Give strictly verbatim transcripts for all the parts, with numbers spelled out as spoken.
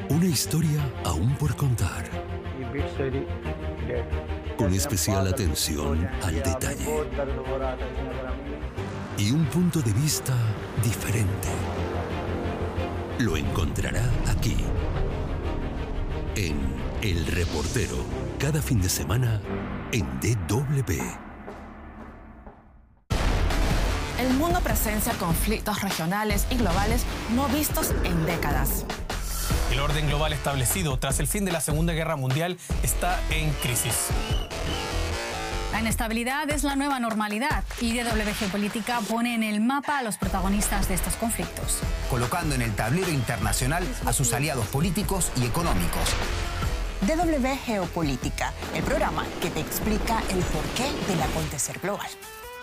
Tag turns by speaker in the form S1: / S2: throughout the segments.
S1: Una historia aún por contar, con especial atención al detalle y un punto de vista diferente. Lo encontrará aquí, en El Reportero, cada fin de semana en D W.
S2: El mundo presencia conflictos regionales y globales no vistos en décadas.
S3: El orden global establecido tras el fin de la Segunda Guerra Mundial está en crisis.
S4: La inestabilidad es la nueva normalidad y D W Geopolítica pone en el mapa a los protagonistas de estos conflictos,
S5: colocando en el tablero internacional a sus aliados políticos y económicos.
S6: D W Geopolítica, el programa que te explica el porqué del acontecer global.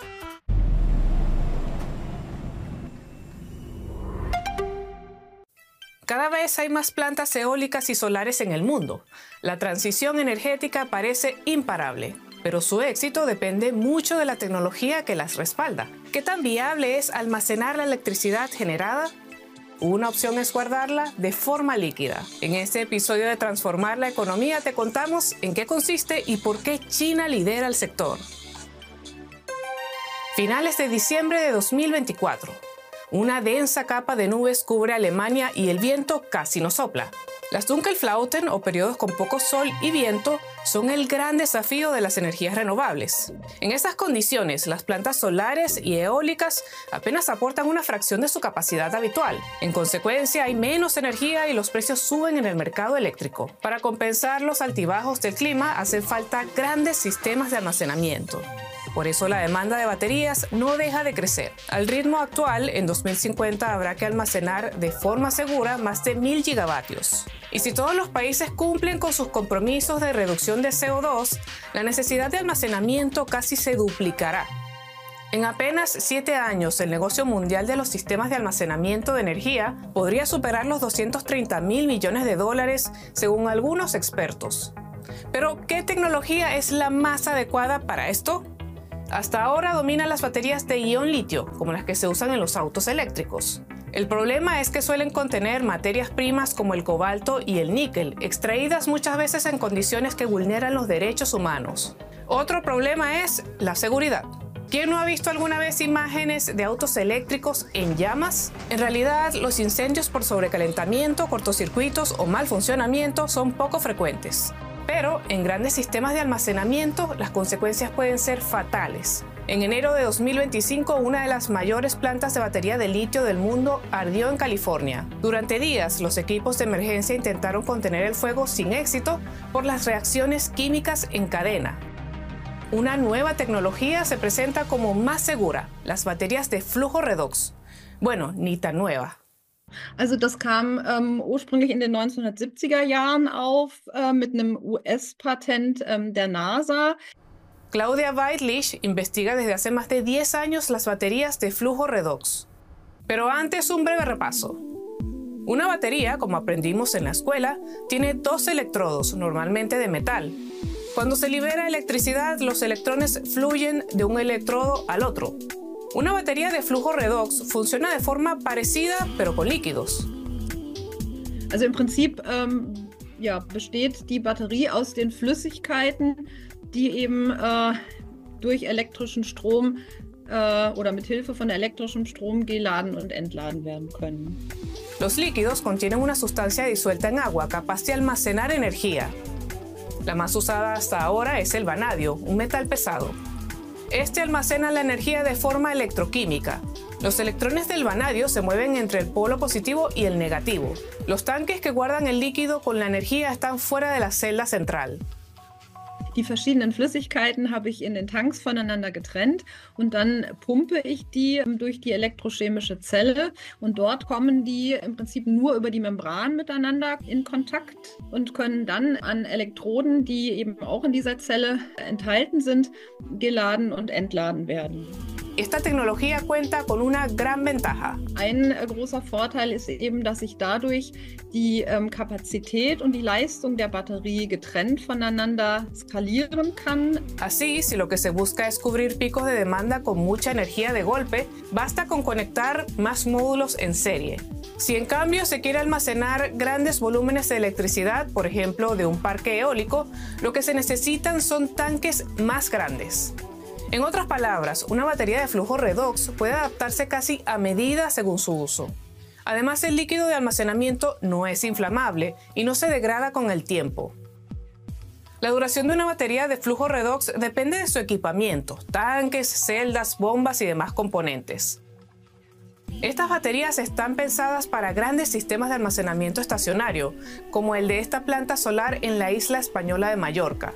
S7: Cada vez hay más plantas eólicas y solares en el mundo. La transición energética parece imparable, pero su éxito depende mucho de la tecnología que las respalda. ¿Qué tan viable es almacenar la electricidad generada? Una opción es guardarla de forma líquida. En este episodio de Transformar la Economía te contamos en qué consiste y por qué China lidera el sector. Finales de diciembre de dos mil veinticuatro. Una densa capa de nubes cubre Alemania y el viento casi no sopla. Las Dunkelflauten, o periodos con poco sol y viento, son el gran desafío de las energías renovables. En estas condiciones, las plantas solares y eólicas apenas aportan una fracción de su capacidad habitual. En consecuencia, hay menos energía y los precios suben en el mercado eléctrico. Para compensar los altibajos del clima, hacen falta grandes sistemas de almacenamiento. Por eso la demanda de baterías no deja de crecer. Al ritmo actual, en dos mil cincuenta habrá que almacenar de forma segura más de mil gigavatios. Y si todos los países cumplen con sus compromisos de reducción de C O dos, la necesidad de almacenamiento casi se duplicará. En apenas siete años, el negocio mundial de los sistemas de almacenamiento de energía podría superar los doscientos treinta mil millones de dólares, según algunos expertos. Pero, ¿qué tecnología es la más adecuada para esto? Hasta ahora dominan las baterías de ion litio, como las que se usan en los autos eléctricos. El problema es que suelen contener materias primas como el cobalto y el níquel, extraídas muchas veces en condiciones que vulneran los derechos humanos. Otro problema es la seguridad. ¿Quién no ha visto alguna vez imágenes de autos eléctricos en llamas? En realidad, los incendios por sobrecalentamiento, cortocircuitos o mal funcionamiento son poco frecuentes. Pero en grandes sistemas de almacenamiento las consecuencias pueden ser fatales. En enero de dos mil veinticinco, una de las mayores plantas de batería de litio del mundo ardió en California. Durante días, los equipos de emergencia intentaron contener el fuego sin éxito por las reacciones químicas en cadena. Una nueva tecnología se presenta como más segura, las baterías de flujo redox. Bueno, ni tan nueva.
S8: Also das kam ähm, ursprünglich in den neunzehnhundertsiebziger Jahren auf äh, mit einem U S-Patent ähm, der NASA.
S7: Claudia Weidlich investiga desde hace más de diez años las baterías de flujo redox. Pero antes, un breve repaso. Una batería, como aprendimos en la escuela, tiene dos electrodos, normalmente de metal. Cuando se libera electricidad, los electrones fluyen de un electrodo al otro. Una batería de flujo redox funciona de forma parecida, pero con líquidos.
S8: Also im Prinzip ähm, ja, besteht die Batterie aus den Flüssigkeiten, die eben äh, durch elektrischen Strom äh, oder mit Hilfe von elektrischem Strom geladen und entladen werden können.
S7: Los líquidos contienen una sustancia disuelta en agua capaz de almacenar energía. La más usada hasta ahora es el vanadio, un metal pesado. Este almacena la energía de forma electroquímica. Los electrones del vanadio se mueven entre el polo positivo y el negativo. Los tanques que guardan el líquido con la energía están fuera de la celda central.
S8: Die verschiedenen Flüssigkeiten habe ich in den Tanks voneinander getrennt und dann pumpe ich die durch die elektrochemische Zelle und dort kommen die im Prinzip nur über die Membran miteinander in Kontakt und können dann an Elektroden, die eben auch in dieser Zelle enthalten sind, geladen und entladen werden.
S7: Esta tecnología cuenta con una gran ventaja.
S8: Ein äh, großer Vorteil ist eben, dass ich dadurch die ähm, Kapazität und die Leistung der Batterie getrennt voneinander skalieren kann.
S7: Así, si lo que se busca es cubrir picos de demanda con mucha energía de golpe, basta con conectar más módulos en serie. Si en cambio se quiere almacenar grandes volúmenes de electricidad, por ejemplo de un parque eólico, lo que se necesitan son tanques más grandes. En otras palabras, una batería de flujo redox puede adaptarse casi a medida según su uso. Además, el líquido de almacenamiento no es inflamable y no se degrada con el tiempo. La duración de una batería de flujo redox depende de su equipamiento, tanques, celdas, bombas y demás componentes. Estas baterías están pensadas para grandes sistemas de almacenamiento estacionario, como el de esta planta solar en la isla española de Mallorca.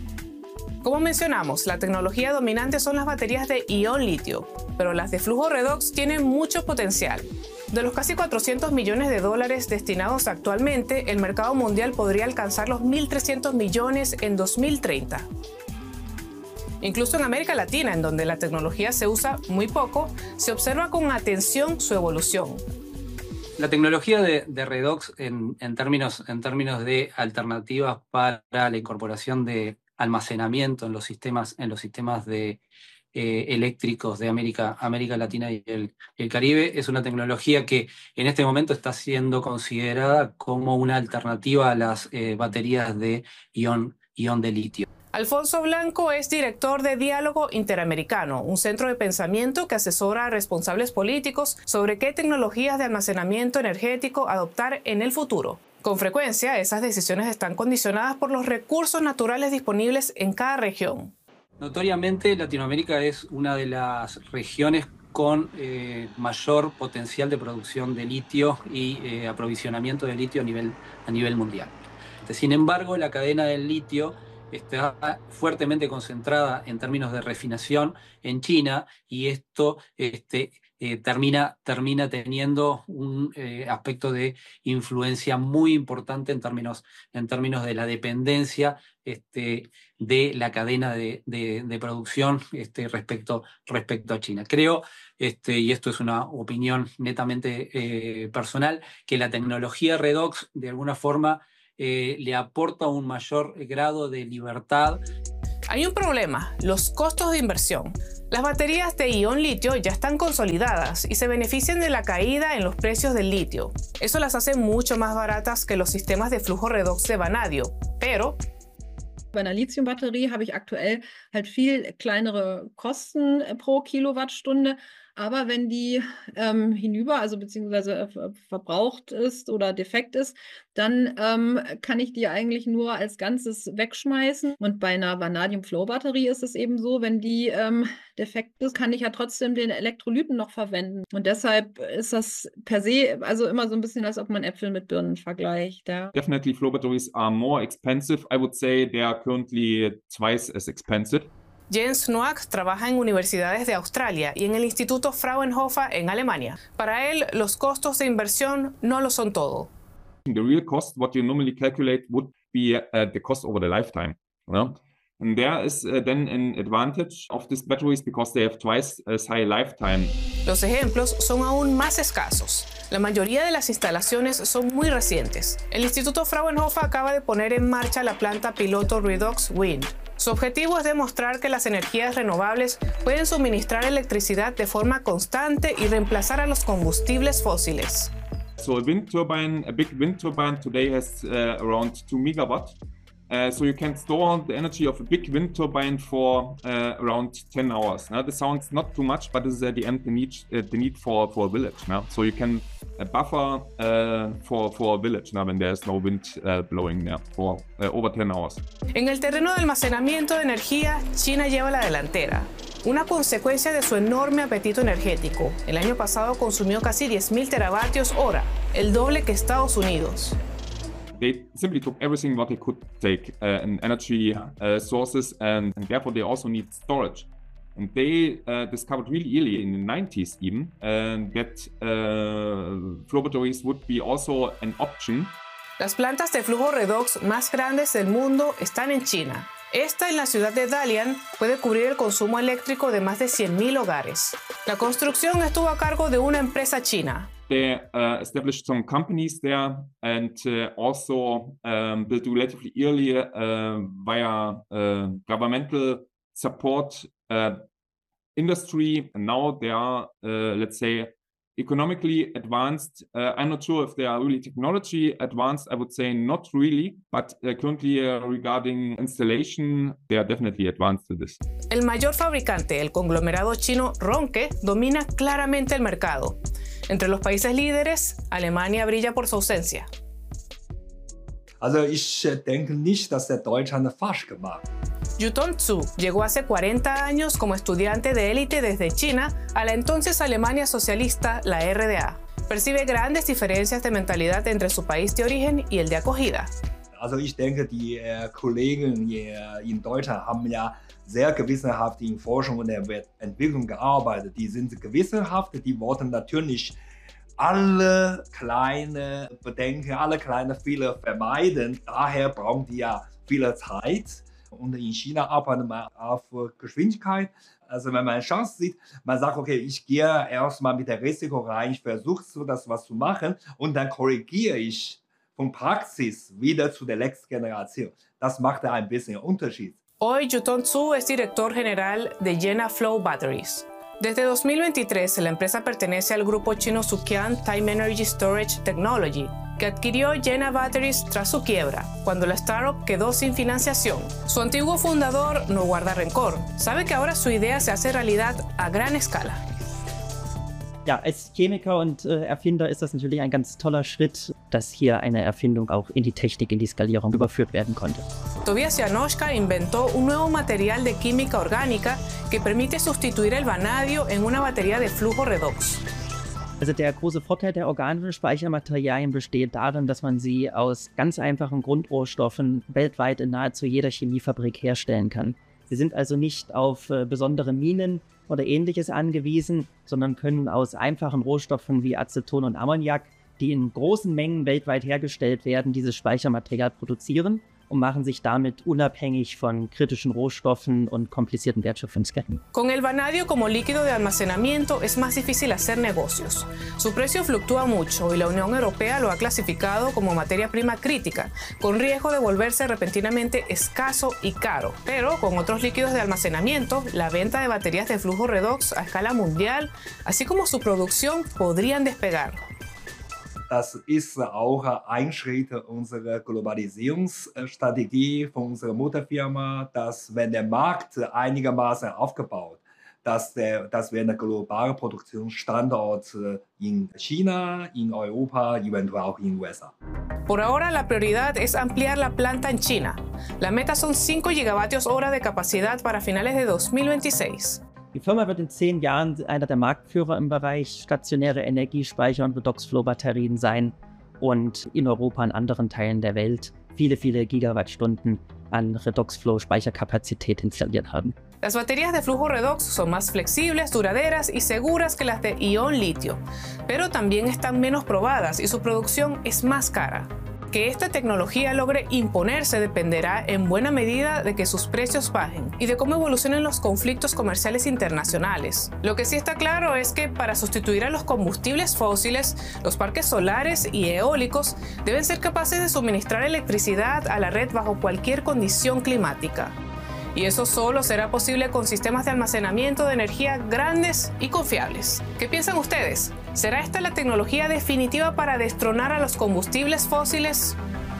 S7: Como mencionamos, la tecnología dominante son las baterías de ion litio, pero las de flujo redox tienen mucho potencial. De los casi cuatrocientos millones de dólares destinados actualmente, el mercado mundial podría alcanzar los mil trescientos millones en dos mil treinta. Incluso en América Latina, en donde la tecnología se usa muy poco, se observa con atención su evolución.
S9: La tecnología de, de redox en, en, términos, en términos de alternativas para la incorporación de almacenamiento en los sistemas, en los sistemas de, eh, eléctricos de América, América Latina y el, el Caribe es una tecnología que en este momento está siendo considerada como una alternativa a las eh, baterías de ion, ion de litio.
S7: Alfonso Blanco es director de Diálogo Interamericano, un centro de pensamiento que asesora a responsables políticos sobre qué tecnologías de almacenamiento energético adoptar en el futuro. Con frecuencia, esas decisiones están condicionadas por los recursos naturales disponibles en cada región.
S9: Notoriamente, Latinoamérica es una de las regiones con eh, mayor potencial de producción de litio y eh, aprovisionamiento de litio a nivel, a nivel mundial. Sin embargo, la cadena del litio está fuertemente concentrada en términos de refinación en China y esto este, eh, termina, termina teniendo un eh, aspecto de influencia muy importante en términos, en términos de la dependencia este, de la cadena de, de, de producción este, respecto, respecto a China. Creo, este, y esto es una opinión netamente eh, personal, que la tecnología redox de alguna forma Eh, le aporta un mayor grado de libertad.
S7: Hay un problema, los costos de inversión. Las baterías de ion litio ya están consolidadas y se benefician de la caída en los precios del litio. Eso las hace mucho más baratas que los sistemas de flujo redox de vanadio, pero
S8: bei einer Lithiumbatterie habe ich aktuell halt viel kleinere Kosten pro Kilowattstunde. Aber wenn die ähm, hinüber, also beziehungsweise äh, verbraucht ist oder defekt ist, dann ähm, kann ich die eigentlich nur als Ganzes wegschmeißen. Und bei einer Vanadium-Flow-Batterie ist es eben so, wenn die ähm, defekt ist, kann ich ja trotzdem den Elektrolyten noch verwenden. Und deshalb ist das per se also immer so ein bisschen, als ob man Äpfel mit Birnen vergleicht. Ja.
S10: Definitely flow batteries are more expensive. I would say they are currently twice as expensive.
S7: Jens Noack trabaja en universidades de Australia y en el Instituto Fraunhofer en Alemania. Para él, los costos de inversión no lo son todo.
S10: The real cost, what you normally calculate, would be uh, the cost over the lifetime. You know? And there is uh, then an advantage of these batteries because they have twice as high lifetime.
S7: Los ejemplos son aún más escasos. La mayoría de las instalaciones son muy recientes. El Instituto Fraunhofer acaba de poner en marcha la planta piloto Redox Wind. Su objetivo es demostrar que las energías renovables pueden suministrar electricidad de forma constante y reemplazar a los combustibles fósiles.
S10: So a wind turbine, a big wind turbine today has uh, around two megawatts. Uh, so you can store the energy of a big wind turbine for uh, around ten hours. Now, this sounds not too much, but this is at the end the need, uh, the need for, for a village. Now. So you can uh, buffer uh, for, for a village now when there's no wind uh, blowing there for uh, over ten hours.
S7: En el terreno de almacenamiento de energía, China lleva la delantera. Una consecuencia de su enorme apetito energético. El año pasado consumió casi diez mil teravatios hora, el doble que Estados Unidos.
S10: They simply took everything what they could take uh, in energy uh, sources, and, and therefore they also need storage. And they uh, discovered really early in the nineties even uh, that uh, flow batteries would be also an option.
S7: Las plantas de flujo redox más grandes del mundo están en China. Esta, en la ciudad de Dalian, puede cubrir el consumo eléctrico de más de cien mil hogares. La construcción estuvo a cargo de una empresa china.
S10: They uh, established some companies there and uh, also um, built relatively early uh, via uh, governmental support uh, industry. And now they are, uh, let's say, economically advanced. Uh, I'm not sure if they are really technology advanced. I would say not really, but uh, currently uh, regarding installation, they are definitely advanced to this.
S7: El mayor fabricante, el conglomerado chino Ronke, domina claramente el mercado. Entre los países líderes, Alemania brilla por su ausencia.
S11: Also ich denke nicht, dass der Deutschland falsch gemacht.
S7: Yutong Zhu llegó hace cuarenta años como estudiante de élite desde China a la entonces Alemania socialista, la R D A. Percibe grandes diferencias de mentalidad entre su país de origen y el de acogida.
S11: Also ich denke, die äh, Kollegen in Deutschland haben ja sehr gewissenhaft in Forschung und Entwicklung gearbeitet. Die sind gewissenhaft, die wollten natürlich alle kleine Bedenken, alle kleine Fehler vermeiden. Daher brauchen die ja viel Zeit. Und in China arbeitet man auf Geschwindigkeit. Also wenn man eine Chance sieht, man sagt, okay, ich gehe erstmal mit dem Risiko rein, ich versuche so das was zu machen und dann korrigiere ich von Praxis wieder zu der nächsten Generation. Das macht da ein bisschen Unterschied.
S7: Hoy Yutong Zhu es director general de Jena Flow Batteries. Desde dos mil veintitrés, la empresa pertenece al grupo chino Suqian Time Energy Storage Technology, que adquirió Jena Batteries tras su quiebra, cuando la startup quedó sin financiación. Su antiguo fundador no guarda rencor. Sabe que ahora su idea se hace realidad a gran escala.
S12: Ja, als Chemiker und äh, Erfinder ist das natürlich ein ganz toller Schritt, dass hier eine Erfindung auch in die Technik, in die Skalierung überführt werden konnte.
S7: Tobias Janoschka inventó un nuevo material de química orgánica que permite sustituir el vanadio en una batería de flujo redox.
S12: Also der große Vorteil der organischen Speichermaterialien besteht darin, dass man sie aus ganz einfachen Grundrohstoffen weltweit in nahezu jeder Chemiefabrik herstellen kann. Sie sind also nicht auf äh, besondere Minen oder Ähnliches angewiesen, sondern können aus einfachen Rohstoffen wie Aceton und Ammoniak, die in großen Mengen weltweit hergestellt werden, dieses Speichermaterial produzieren und machen sich damit unabhängig von kritischen Rohstoffen und komplizierten Wertschöpfungsketten.
S7: Con el vanadio como líquido de almacenamiento es más difícil hacer negocios. Su precio fluctúa mucho y la Unión Europea lo ha clasificado como materia prima crítica, con riesgo de volverse repentinamente escaso y caro. Pero con otros líquidos de almacenamiento, la venta de baterías de flujo redox a escala mundial, así como su producción, podrían despegar.
S11: Das ist auch ein Schritt unserer Globalisierungsstrategie von unserer Mutterfirma, dass wenn der Markt einigermaßen aufgebaut, dass, der, dass wir eine globale Produktionsstandort in China, in Europa, eventuell auch in den U S A.
S7: Por ahora la prioridad es ampliar la planta en China. La meta son cinco gigavatios hora de capacidad para finales de dos mil veintiséis.
S12: Die Firma wird in zehn Jahren einer der Marktführer im Bereich stationäre Energiespeicher und Redox-Flow-Batterien sein und in Europa und anderen Teilen der Welt viele, viele Gigawattstunden an Redox-Flow-Speicherkapazität installiert haben.
S7: Las baterías de flujo redox son más flexibles, duraderas y seguras que las de ion litio, pero también están menos probadas y su producción es más cara. Que esta tecnología logre imponerse dependerá en buena medida de que sus precios bajen y de cómo evolucionen los conflictos comerciales internacionales. Lo que sí está claro es que para sustituir a los combustibles fósiles, los parques solares y eólicos deben ser capaces de suministrar electricidad a la red bajo cualquier condición climática. Y eso solo será posible con sistemas de almacenamiento de energía grandes y confiables. ¿Qué piensan ustedes? ¿Será esta la tecnología definitiva para destronar a los combustibles fósiles?